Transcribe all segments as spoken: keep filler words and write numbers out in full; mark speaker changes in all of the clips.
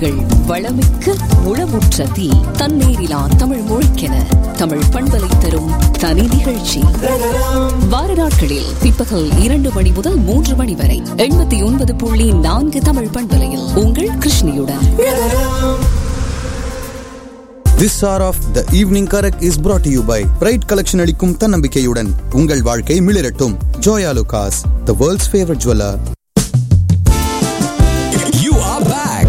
Speaker 1: உங்கள் வளமிக்க முளமுற்ற தீ. தன்னேரிலா தமிழ் மொழிக்கென தமிழ் பண்பலை தரும் தனி நிகழ்ச்சி. வார நாட்களில் பிற்பகல் இரண்டு மணி முதல் மூன்று மணி வரை எண்பத்தி ஒன்பது புள்ளி நான்கு தமிழ் பண்பலையில் உங்கள் கிருஷ்ணியுடன்.
Speaker 2: This hour of the evening correct is brought to you by Pride Collection அளிக்கும் தன்னம்பிக்கையுடன் உங்கள் வாழ்க்கை மிளிரட்டும். Joya Lucas, the world's favorite jeweler.
Speaker 3: You are back.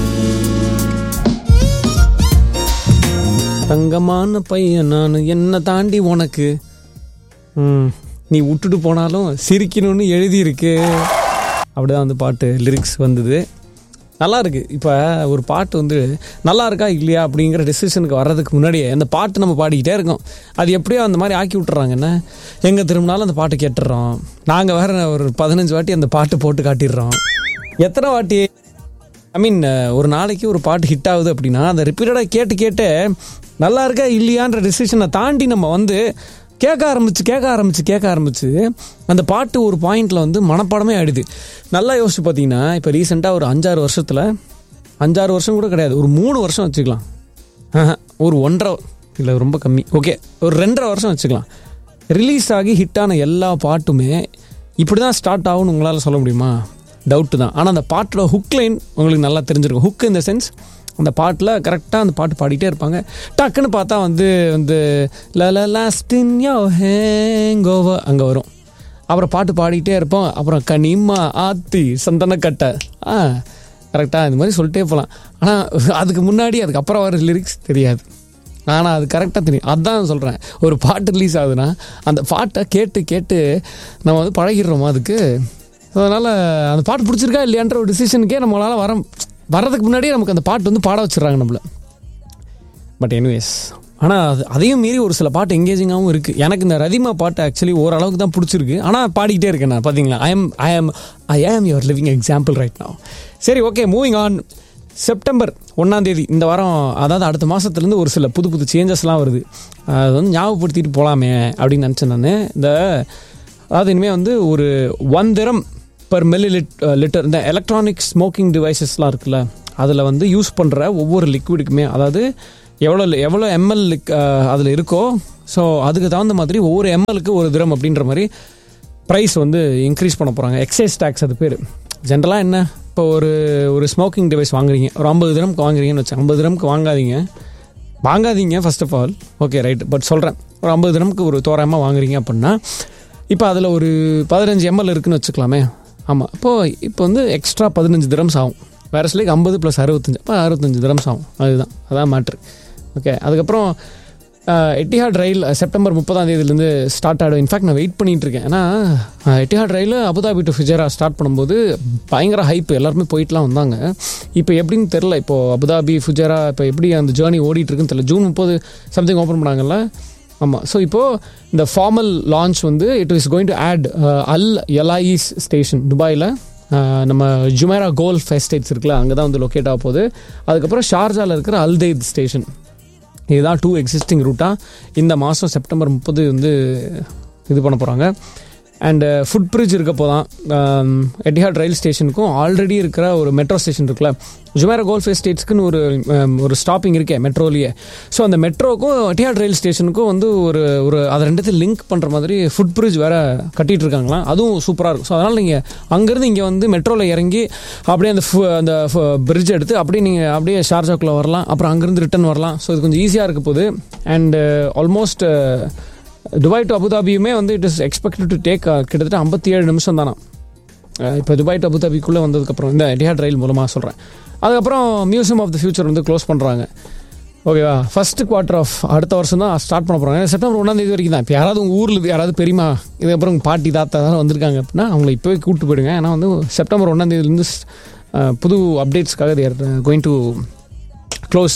Speaker 4: தங்கமான பையன் நான் என்ன தாண்டி உனக்கு ம் நீ விட்டுட்டு போனாலும் சிரிக்கணும்னு எழுதியிருக்கு. அப்படிதான் அந்த பாட்டு லிரிக்ஸ் வந்தது. நல்லா இருக்குது. இப்போ ஒரு பாட்டு வந்து நல்லா இருக்கா இல்லையா அப்படிங்கிற டெசிஷனுக்கு வர்றதுக்கு முன்னாடியே அந்த பாட்டு நம்ம பாடிக்கிட்டே இருக்கோம். அது எப்படியோ அந்த மாதிரி ஆக்கி விட்டுறாங்கன்னா எங்கே திரும்பினாலும் அந்த பாட்டு கேட்டுடுறோம். நாங்கள் வேறு ஒரு பதினஞ்சு வாட்டி அந்த பாட்டு போட்டு காட்டிடுறோம். எத்தனை வாட்டி ஐ மீன் ஒரு நாளைக்கு ஒரு பாட்டு ஹிட் ஆகுது அப்படின்னா அதை ரிப்பீட்டடாக கேட்டு கேட்டு நல்லா இருக்கா இல்லையான்ற டெசிஷனை தாண்டி நம்ம வந்து கேட்க ஆரம்பிச்சு கேட்க ஆரம்பிச்சு கேட்க ஆரம்பிச்சு அந்த பாட்டு ஒரு பாயிண்டில் வந்து மனப்பாடமே ஆயிடுது. நல்லா யோசிச்சு பார்த்தீங்கன்னா இப்போ ரீசெண்டாக ஒரு அஞ்சாறு வருஷத்தில் அஞ்சாறு வருஷம் கூட கிடையாது, ஒரு மூணு வருஷம் வச்சுக்கலாம், ஒரு ஒன்றரை இல்லை ரொம்ப கம்மி, ஓகே ஒரு ரெண்டரை வருஷம் வச்சுக்கலாம். ரிலீஸ் ஆகி ஹிட்டான எல்லா பாட்டுமே இப்படி தான் ஸ்டார்ட் ஆகும்னு உங்களால் சொல்ல முடியுமா? டவுட்டு தான். ஆனால் அந்த பாட்டோட ஹுக் லைன் உங்களுக்கு நல்லா தெரிஞ்சிருக்கும். ஹுக் இந்த சென்ஸ் அந்த பாட்டில் கரெக்டாக அந்த பாட்டு பாடிட்டே இருப்பாங்க. டக்குன்னு பார்த்தா வந்து வந்து லாஸ்ட் இன் யோர் ஹேங்கோவர் அங்கே வரும். அப்புறம் பாட்டு பாடிக்கிட்டே இருப்போம். அப்புறம் கனிமா ஆத்தி சந்தனக்கட்டை ஆ கரெக்டாக இந்த மாதிரி சொல்லிட்டே போகலாம். ஆனால் அதுக்கு முன்னாடி அதுக்கப்புறம் வர லிரிக்ஸ் தெரியாது. ஆனால் அது கரெக்டாக தெரியும். அதுதான் சொல்கிறேன், ஒரு பாட்டு ரிலீஸ் ஆகுதுன்னா அந்த பாட்டை கேட்டு கேட்டு நம்ம வந்து பழகிடுறோமா அதுக்கு. அதனால் அந்த பாட்டு பிடிச்சிருக்கா இல்லையான்ற ஒரு டிசிஷனுக்கே நம்மளால் வர வர்றதுக்கு முன்னாடியே நமக்கு அந்த பாட்டு வந்து பாட வச்சிடறாங்க நம்மள. பட் எனிவேஸ், ஆனால் அது அதையும் மீறி ஒரு சில பாட்டு எங்கேஜிங்காகவும் இருக்குது. எனக்கு இந்த ரதிமா பாட்டு ஆக்சுவலி ஓரளவுக்கு தான் பிடிச்சிருக்கு. ஆனால் பாடிக்கிட்டே இருக்கேன் நான். பார்த்தீங்களா, I M I M I am your living example right now. சரி, ஓகே, மூவிங் ஆன். செப்டம்பர் ஒன்றாம் தேதி இந்த வாரம், அதாவது அடுத்த மாதத்துலேருந்து ஒரு சில புது புது சேஞ்சஸ்லாம் வருது. அது வந்து ஞாபகப்படுத்திட்டு போகலாமே அப்படின்னு நினச்சேன் நான். இந்த அதாவது இனிமேல் வந்து ஒரு one dirham per milli lid litre இந்த எலக்ட்ரானிக் ஸ்மோக்கிங் டிவைசஸ்லாம் இருக்குல்ல, அதில் வந்து யூஸ் பண்ணுற ஒவ்வொரு லிக்விடுக்குமே, அதாவது எவ்வளோ எவ்வளோ எம்எல் அதில் இருக்கோ, ஸோ அதுக்கு தகுந்த மாதிரி ஒவ்வொரு எம்எல்க்கு ஒரு திரம் அப்படின்ற மாதிரி ப்ரைஸ் வந்து இன்க்ரீஸ் பண்ண போகிறாங்க. எக்ஸைஸ் டேக்ஸ் அது பேர். ஜென்ரலாக என்ன, இப்போ ஒரு ஒரு ஸ்மோக்கிங் டிவைஸ் வாங்குறீங்க, ஒரு ஐம்பது திரம்க்கு வாங்குறீங்கன்னு வச்சு, ஐம்பது திரம்க்கு வாங்காதீங்க வாங்காதீங்க first of all, okay right. But சொல்கிறேன், ஒரு ஐம்பது திரம்க்கு ஒரு தோராயமாக வாங்குறீங்க அப்படின்னா இப்போ அதில் ஒரு பதினஞ்சு எம்எல் இருக்குதுன்னு வச்சுக்கலாமே. ஆமாம், இப்போது இப்போ வந்து எக்ஸ்ட்ரா பதினஞ்சு திரம்ஸ் ஆகும். வேறு சிலைக்கு ஐம்பது ப்ளஸ் அறுபத்தஞ்சு, இப்போ அறுபத்தஞ்சு திரம்ஸ் ஆகும். அதுதான் அதான் மேட்ரு. ஓகே, அதுக்கப்புறம் எட்டிஹாட் ரயில் செப்டம்பர் முப்பதாம் தேதியிலேருந்து ஸ்டார்ட் ஆகிடும். இன்ஃபேக்ட் நான் வெயிட் பண்ணிகிட்டு இருக்கேன். ஏன்னா Etihad rail Abu Dhabi to Fujairah start பண்ணும்போது பயங்கர ஹைப், எல்லாருமே போயிட்டுலாம் வந்தாங்க. இப்போ எப்படின்னு தெரில, இப்போது அபுதாபி ஃபுஜேரா இப்போ எப்படி அந்த ஜேர்னி ஓடிட்டுருக்குன்னு தெரியல. ஜூன் முப்பது சம்திங் ஓப்பன் பண்ணாங்கல்ல. ஆமாம், ஸோ இப்போது இந்த ஃபார்மல் லான்ச் வந்து it is going to add Al எலாயிஸ் station துபாயில், நம்ம ஜுமேரா கோல்ஃப் எஸ்டேட்ஸ் இருக்குல்ல, அங்கே தான் வந்து லொக்கேட் ஆக போகுது. அதுக்கப்புறம் ஷார்ஜாவில் இருக்கிற அல்தெய்த் ஸ்டேஷன், இதுதான் டூ எக்ஸிஸ்டிங் ரூட்டாக இந்த மாதம் செப்டம்பர் முப்பது வந்து இது பண்ண போகிறாங்க. அண்டு ஃபுட் பிரிட்ஜ் இருக்க போதான் எட்டிஹாட் ரயில் ஸ்டேஷனுக்கும் ஆல்ரெடி இருக்கிற ஒரு மெட்ரோ ஸ்டேஷன் இருக்குல்ல, ஜுமேரா கோல்ஃப் எஸ்டேட்ஸ்க்குன்னு ஒரு ஒரு ஸ்டாப்பிங் இருக்கே மெட்ரோலேயே. ஸோ அந்த மெட்ரோக்கும் எட்டிஹாட் ரயில் ஸ்டேஷனுக்கும் வந்து ஒரு ஒரு அதை ரெண்டுத்தையும் லிங்க் பண்ணுற மாதிரி ஃபுட் பிரிட்ஜ் வேறு கட்டிகிட்டு இருக்காங்களாம். அதுவும் சூப்பராக இருக்கும். ஸோ அதனால் நீங்கள் அங்கேருந்து இங்கே வந்து மெட்ரோவில் இறங்கி அப்படியே அந்த அந்த பிரிட்ஜ் எடுத்து அப்படியே நீங்கள் அப்படியே ஷார்ஜாக்குள்ளே வரலாம், அப்புறம் அங்கேருந்து ரிட்டன் வரலாம். ஸோ இது கொஞ்சம் ஈஸியாக இருக்க போகுது. அண்டு ஆல்மோஸ்ட் துபாய் டு அபுதாபியுமே வந்து it is expected to take கிட்டத்தட்ட ஐம்பத்தி ஏழு நிமிஷம் தானா இப்போ துபாய் டு அபுதாபிக்குள்ளே வந்ததுக்கப்புறம், இந்த எட்டிஹாட் ரயில் மூலமாக சொல்கிறேன். அதுக்கப்புறம் மியூசியம் ஆஃப் த ஃபியூச்சர் வந்து க்ளோஸ் பண்ணுறாங்க. ஓகேவா, ஃபஸ்ட்டு குவார்ட்டர் ஆஃப் அடுத்த வருஷம் தான் ஸ்டார்ட் பண்ண போகிறாங்க. செப்டம்பர் ஒன்றாம் தேதி வரைக்கும் தான். இப்போ யாராவது உங்கள் ஊரில் யாராவது பெரியமா இதுக்கப்புறம் பாட்டி தாத்தா தான் வந்திருக்காங்க அப்படின்னா அவங்கள இப்போவே கூப்பிட்டு போயிடுங்க. ஏன்னா வந்து செப்டம்பர் ஒன்றாம் தேதியிலேருந்து புது அப்டேட்ஸ்க்காக they're going to close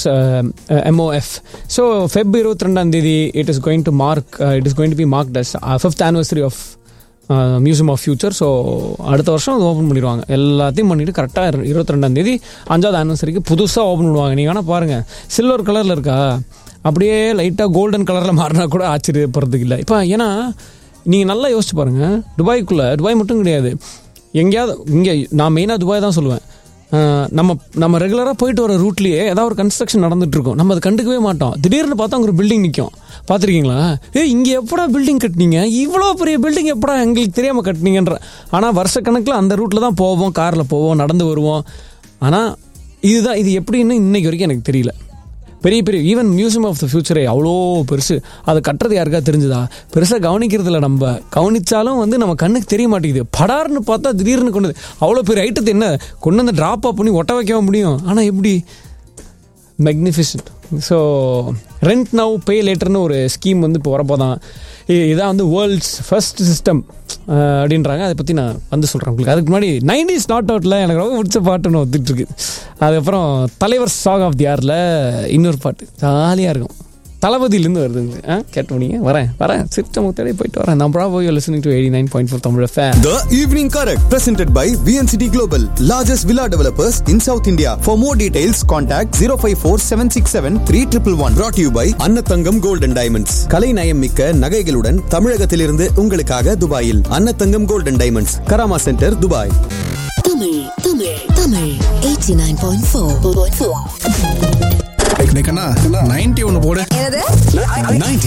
Speaker 4: M O F. So Feb இருபத்தி ரெண்டாம் தேதி it is going to mark it is going to be marked as fifth anniversary of museum of future. So அடுத்த வருஷம் அது ஓப்பன் பண்ணிடுவாங்க. எல்லாத்தையும் பண்ணிவிட்டு கரெக்டாக இருபத்தி ரெண்டாம் தேதி அஞ்சாவது ஆனிவர்சரிக்கு புதுசாக ஓப்பன் பண்ணுவாங்க. நீங்கள் வேணால் பாருங்கள், சில்வர் கலரில் இருக்கா, அப்படியே லைட்டாக கோல்டன் கலரில் மாறினா கூட ஆச்சரியப்படுறதுக்கு இல்லை. இப்போ ஏன்னா நீங்கள் நல்லா யோசிச்சு பாருங்கள், துபாய்க்குள்ளே, துபாய் மட்டும் கிடையாது, எங்கேயாவது இங்கே நான் மெயினாக துபாய் தான் சொல்லுவேன், நம்ம நம்ம ரெகுலராக போயிட்டு வர ரூட்லேயே ஏதாவது ஒரு கன்ஸ்ட்ரக்ஷன் நடந்துட்டு இருக்கும், நம்ம அதை கண்டுக்கவே மாட்டோம். திடீர்னு பார்த்தா அங்கே ஒரு பில்டிங் நிற்கும். பார்த்துருக்கீங்களா? ஏ இங்கே எப்படா பில்டிங் கட்டினீங்க, இவ்வளோ பெரிய பில்டிங் எப்படா எங்களுக்கு தெரியாமல் கட்டினீங்கன்ற. ஆனால் வருஷக்கணக்கில் அந்த ரூட்டில் தான் போவோம், காரில் போவோம், நடந்து வருவோம். ஆனால் இதுதான் இது எப்படின்னு இன்னைக்கு வரைக்கும் எனக்கு தெரியல. பெரிய பெரிய ஈவன் மியூசியம் ஆஃப் த ஃபியூச்சரே அவ்வளோ பெருசு, அதை கட்டுறது யாருக்கா தெரிஞ்சுதா? பெருசாக கவனிக்கிறதுல, நம்ம கவனிச்சாலும் வந்து நம்ம கண்ணுக்கு தெரிய மாட்டேங்குது. படார்னு பார்த்தா திடீர்னு கொண்டு அவ்வளோ பெரிய ஐட்டத்தை என்ன கொண்டு வந்து ட்ராப் ஆஃப் பண்ணி ஒட்ட வைக்க முடியும். ஆனால் எப்படி மேக்னிஃபிசன்ட். ஸோ ரெண்ட் நவ் பே லேட்டர்னு ஒரு ஸ்கீம் வந்து இப்போ வரப்போ தான். இதான் வந்து வேர்ல்ட்ஸ் ஃபர்ஸ்ட் சிஸ்டம் அப்படின்றாங்க. அதை பற்றி நான் வந்து சொல்கிறேன் உங்களுக்கு. அதுக்கு முன்னாடி நைன்டீஸ் ஸ்டார்ட் அவுட்டில் எனக்கு ரொம்ப பிடிச்ச பாட்டுன்னு வந்துட்டுருக்கு. அதுக்கப்புறம் தலைவர் சாங் ஆஃப் தி ஆரில் இன்னொரு பாட்டு ஜாலியாக இருக்கும், தளபதியிலேருந்து வருதுங்க. ஆ கேட்டு முடியுங்க. வரேன் வரேன் சிஸ்டம் தேடி போயிட்டு வரேன். நான் Bravo you listening to eighty nine point four Tamil FM.
Speaker 2: The Evening Correct presented by V N C T Global, largest villa developers in South India. For more details contact zero five four seven six seven three one one one. Brought to you by Annathangam Gold and Diamonds. கலை நயம் மிக்க நகைகளுடன் தமிழகத்திலிருந்து உங்களுக்காக துபாயில் Annathangam Gold and Diamonds, Karama centre, Dubai.
Speaker 1: Tamil Tamil Tamil eighty nine point four.
Speaker 3: Ninety ஒன்னு போடு.
Speaker 1: என்னது?